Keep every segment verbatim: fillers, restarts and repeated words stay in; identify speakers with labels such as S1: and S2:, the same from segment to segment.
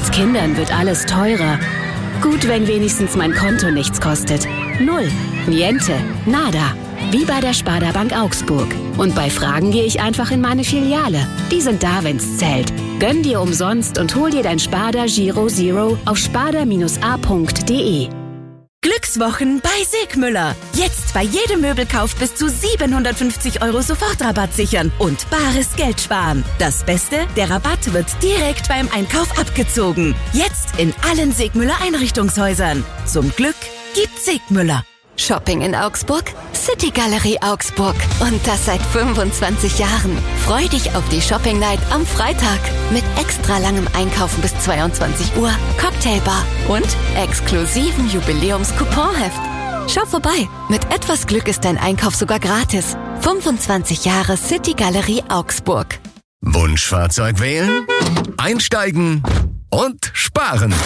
S1: Mit Kindern wird alles teurer. Gut, wenn wenigstens mein Konto nichts kostet. Null. Niente. Nada. Wie bei der Sparda Bank Augsburg. Und bei Fragen gehe ich einfach in meine Filiale. Die sind da, wenn's zählt. Gönn dir umsonst und hol dir dein Sparda Giro Zero auf sparda Bindestrich a Punkt de.
S2: Glückswochen bei Segmüller. Jetzt bei jedem Möbelkauf bis zu siebenhundertfünfzig Euro Sofortrabatt sichern und bares Geld sparen. Das Beste, der Rabatt wird direkt beim Einkauf abgezogen. Jetzt in allen Segmüller Einrichtungshäusern. Zum Glück gibt's Segmüller.
S3: Shopping in Augsburg? City Galerie Augsburg. Und das seit fünfundzwanzig Jahren. Freu dich auf die Shopping Night am Freitag. Mit extra langem Einkaufen bis zweiundzwanzig Uhr, Cocktailbar und exklusiven Jubiläums-Couponheft. Schau vorbei. Mit etwas Glück ist dein Einkauf sogar gratis. fünfundzwanzig Jahre City Galerie Augsburg.
S4: Wunschfahrzeug wählen, einsteigen und sparen.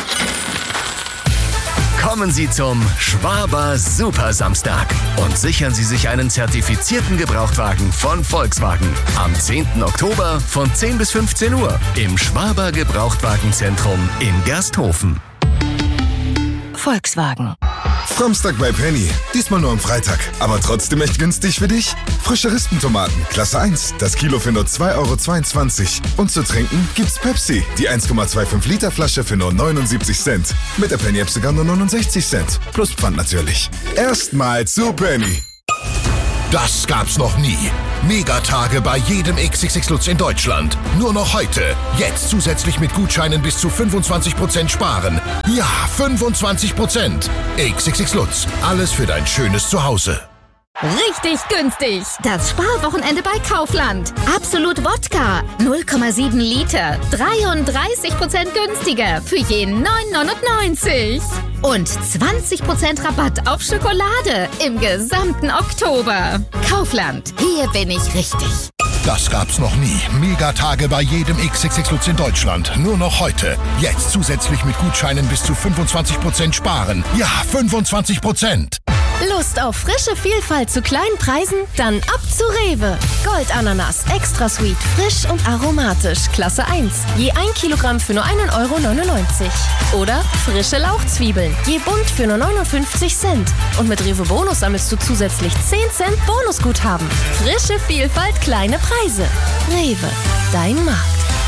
S4: Kommen Sie zum Schwaber Super Samstag und sichern Sie sich einen zertifizierten Gebrauchtwagen von Volkswagen. Am zehnten Oktober von zehn bis fünfzehn Uhr im Schwaber Gebrauchtwagenzentrum in Gersthofen.
S3: Volkswagen.
S5: Samstag bei Penny. Diesmal nur am Freitag. Aber trotzdem echt günstig für dich? Frische Rispentomaten, Klasse eins. Das Kilo für nur zwei Euro zweiundzwanzig. Und zu trinken gibt's Pepsi. Die eins Komma fünfundzwanzig Liter Flasche für nur neunundsiebzig Cent. Mit der Penny-App sogar nur neunundsechzig Cent. Plus Pfand natürlich. Erstmal zu Penny.
S6: Das gab's noch nie. Megatage bei jedem X X X Lutz in Deutschland. Nur noch heute. Jetzt zusätzlich mit Gutscheinen bis zu fünfundzwanzig Prozent sparen. Ja, fünfundzwanzig Prozent. X X X Lutz. Alles für dein schönes Zuhause.
S7: Richtig günstig. Das Sparwochenende bei Kaufland. Absolut Wodka. null Komma sieben Liter. dreiunddreißig Prozent günstiger. Für jeden neun neunundneunzig. Und zwanzig Prozent Rabatt auf Schokolade im gesamten Oktober. Kaufland. Hier bin ich richtig.
S6: Das gab's noch nie. Megatage bei jedem X X X Lutz in Deutschland. Nur noch heute. Jetzt zusätzlich mit Gutscheinen bis zu fünfundzwanzig Prozent sparen. Ja, fünfundzwanzig Prozent.
S8: Lust auf frische Vielfalt zu kleinen Preisen? Dann ab zu Rewe. Goldananas, extra sweet, frisch und aromatisch, Klasse eins. Je ein Kilogramm für nur ein Euro neunundneunzig. Oder frische Lauchzwiebeln, je bunt für nur neunundfünfzig Cent. Und mit Rewe Bonus sammelst du zusätzlich zehn Cent Bonusguthaben. Frische Vielfalt, kleine Preise. Rewe, dein Markt.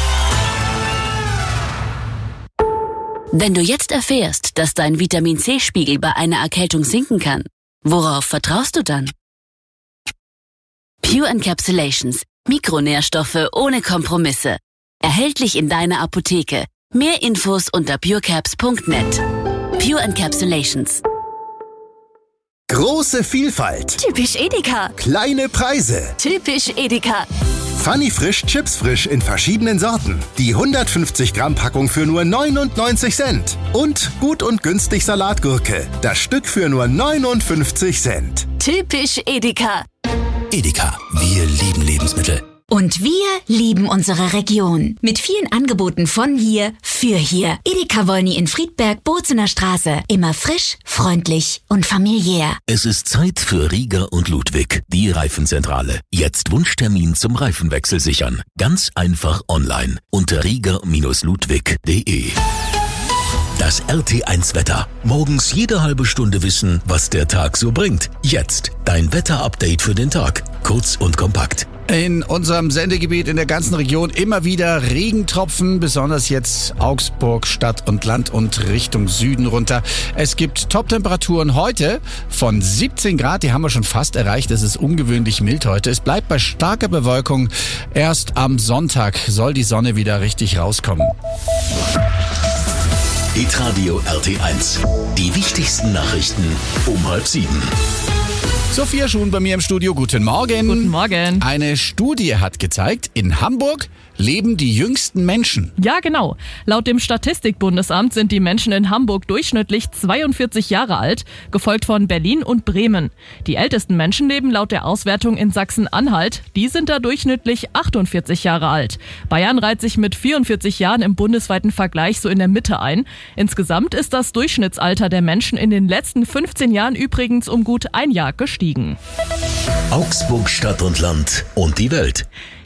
S1: Wenn du jetzt erfährst, dass dein Vitamin-C-Spiegel bei einer Erkältung sinken kann, worauf vertraust du dann? Pure Encapsulations. Mikronährstoffe ohne Kompromisse. Erhältlich in deiner Apotheke. Mehr Infos unter purecaps punkt net. Pure Encapsulations.
S9: Große Vielfalt.
S8: Typisch Edeka.
S9: Kleine Preise.
S8: Typisch Edeka.
S9: Funny Frisch Chips Frisch in verschiedenen Sorten. Die hundertfünfzig Gramm Packung für nur neunundneunzig Cent. Und gut und günstig Salatgurke. Das Stück für nur neunundfünfzig Cent.
S8: Typisch Edeka.
S10: Edeka. Wir lieben Lebensmittel.
S11: Und wir lieben unsere Region. Mit vielen Angeboten von hier, für hier. Edeka Wolny in Friedberg, Bozener Straße. Immer frisch, freundlich und familiär.
S10: Es ist Zeit für Rieger und Ludwig, die Reifenzentrale. Jetzt Wunschtermin zum Reifenwechsel sichern. Ganz einfach online unter rieger Bindestrich ludwig punkt de. Das R T eins Wetter. Morgens jede halbe Stunde wissen, was der Tag so bringt. Jetzt dein Wetterupdate für den Tag. Kurz und kompakt.
S12: In unserem Sendegebiet in der ganzen Region immer wieder Regentropfen, besonders jetzt Augsburg, Stadt und Land und Richtung Süden runter. Es gibt Top-Temperaturen heute von siebzehn Grad, die haben wir schon fast erreicht. Es ist ungewöhnlich mild heute. Es bleibt bei starker Bewölkung. Erst am Sonntag soll die Sonne wieder richtig rauskommen.
S10: Hitradio R T eins. Die wichtigsten Nachrichten um halb sieben.
S12: Sophia Schuhn bei mir im Studio. Guten Morgen.
S13: Guten Morgen.
S12: Eine Studie hat gezeigt, in Hamburg leben die jüngsten Menschen.
S13: Ja, genau. Laut dem Statistikbundesamt sind die Menschen in Hamburg durchschnittlich zweiundvierzig Jahre alt, gefolgt von Berlin und Bremen. Die ältesten Menschen leben laut der Auswertung in Sachsen-Anhalt. Die sind da durchschnittlich achtundvierzig Jahre alt. Bayern reiht sich mit vierundvierzig Jahren im bundesweiten Vergleich so in der Mitte ein. Insgesamt ist das Durchschnittsalter der Menschen in den letzten fünfzehn Jahren übrigens um gut ein Jahr gestiegen.
S10: Augsburg, Stadt und Land und die Welt.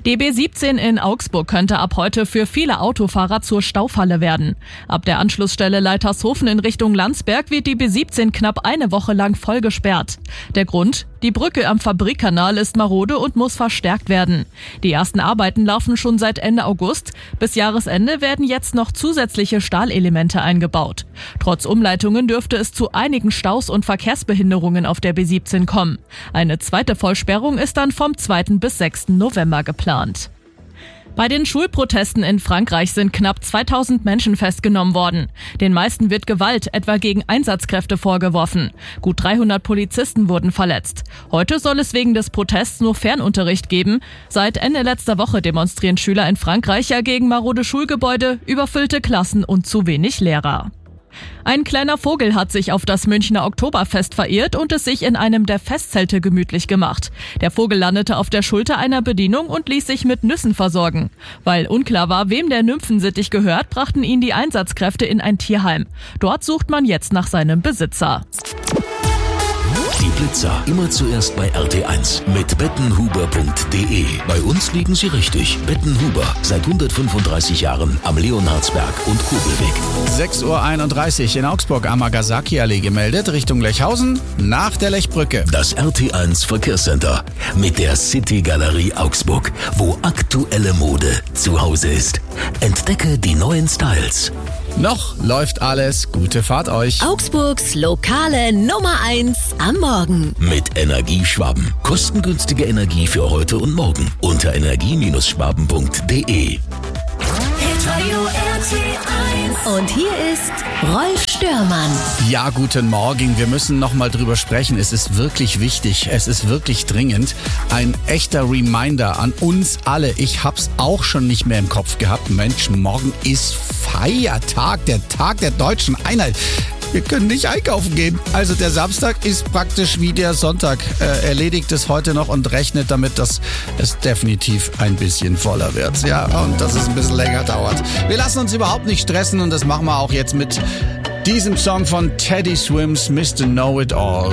S13: Die B siebzehn in Augsburg könnte ab heute für viele Autofahrer zur Staufalle werden. Ab der Anschlussstelle Leitershofen in Richtung Landsberg wird die B siebzehn knapp eine Woche lang voll gesperrt. Der Grund? Die Brücke am Fabrikkanal ist marode und muss verstärkt werden. Die ersten Arbeiten laufen schon seit Ende August. Bis Jahresende werden jetzt noch zusätzliche Stahlelemente eingebaut. Trotz Umleitungen dürfte es zu einigen Staus und Verkehrsbehinderungen auf der B siebzehn kommen. Eine zweite Vollsperrung ist dann vom zweiten bis sechsten November geplant. Bei den Schulprotesten in Frankreich sind knapp zweitausend Menschen festgenommen worden. Den meisten wird Gewalt, etwa gegen Einsatzkräfte, vorgeworfen. Gut dreihundert Polizisten wurden verletzt. Heute soll es wegen des Protests nur Fernunterricht geben. Seit Ende letzter Woche demonstrieren Schüler in Frankreich ja gegen marode Schulgebäude, überfüllte Klassen und zu wenig Lehrer. Ein kleiner Vogel hat sich auf das Münchner Oktoberfest verirrt und es sich in einem der Festzelte gemütlich gemacht. Der Vogel landete auf der Schulter einer Bedienung und ließ sich mit Nüssen versorgen. Weil unklar war, wem der Nymphensittich gehört, brachten ihn die Einsatzkräfte in ein Tierheim. Dort sucht man jetzt nach seinem Besitzer.
S10: Die Blitzer immer zuerst bei R T eins mit bettenhuber punkt de. Bei uns liegen sie richtig. Bettenhuber, seit hundertfünfunddreißig Jahren am Leonhardsberg und Kobelweg.
S12: sechs Uhr einunddreißig in Augsburg am Nagasaki-Allee gemeldet, Richtung Lechhausen, nach der Lechbrücke.
S10: Das R T eins Verkehrscenter mit der City Galerie Augsburg, wo aktuelle Mode zu Hause ist. Entdecke die neuen Styles.
S12: Noch läuft alles. Gute Fahrt euch.
S2: Augsburgs lokale Nummer eins am Morgen.
S10: Mit Energieschwaben. Kostengünstige Energie für heute und morgen. Unter energie schwaben punkt de.
S2: Und hier ist Rolf Störmann.
S12: Ja, guten Morgen. Wir müssen noch mal drüber sprechen. Es ist wirklich wichtig. Es ist wirklich dringend. Ein echter Reminder an uns alle. Ich hab's auch schon nicht mehr im Kopf gehabt. Mensch, morgen ist Feiertag, der Tag der deutschen Einheit. Wir können nicht einkaufen gehen. Also der Samstag ist praktisch wie der Sonntag. Äh, erledigt es heute noch und rechnet damit, dass es definitiv ein bisschen voller wird. Ja, und dass es ein bisschen länger dauert. Wir lassen uns überhaupt nicht stressen und das machen wir auch jetzt mit diesem Song von Teddy Swims, Mister Know It All.